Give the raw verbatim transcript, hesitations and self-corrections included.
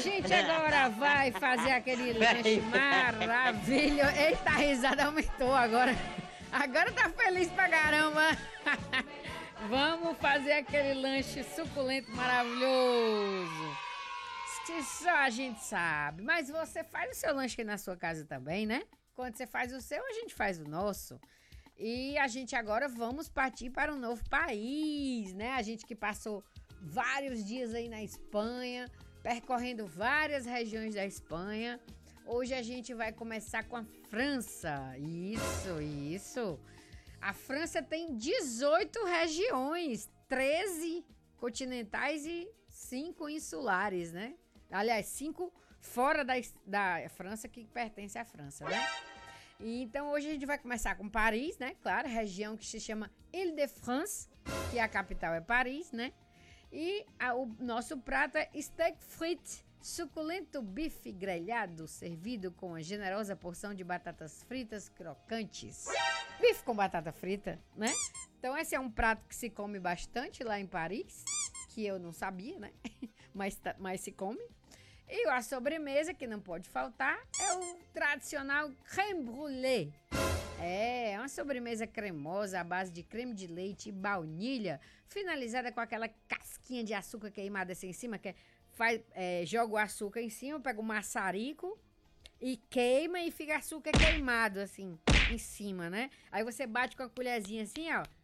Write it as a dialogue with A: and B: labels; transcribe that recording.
A: gente agora vai fazer aquele lanche maravilhoso. Eita, a risada aumentou agora. Agora tá feliz pra caramba. Vamos fazer aquele lanche suculento, maravilhoso. Que só a gente sabe. Mas você faz o seu lanche aí na sua casa também, né? Quando você faz o seu, a gente faz o nosso. E a gente agora vamos partir para um novo país, né? A gente que passou vários dias aí na Espanha, percorrendo várias regiões da Espanha. Hoje a gente vai começar com a França. Isso, isso. A França tem dezoito regiões, treze continentais e cinco insulares, né? Aliás, cinco fora da, da França que pertence à França, né? E então hoje a gente vai começar com Paris, né? Claro, região que se chama Île-de-France, que a capital é Paris, né? E a, o nosso prato é steak frites, suculento bife grelhado, servido com uma generosa porção de batatas fritas crocantes. Bife com batata frita, né? Então esse é um prato que se come bastante lá em Paris, que eu não sabia, né? Mas, mas se come. E a sobremesa, que não pode faltar, é o tradicional crème brûlée. É, é uma sobremesa cremosa à base de creme de leite e baunilha, finalizada com aquela casquinha de açúcar queimada assim em cima, que é, faz, é, joga o açúcar em cima, pega o maçarico e queima e fica açúcar queimado assim em cima, né? Aí você bate com a colherzinha assim, ó.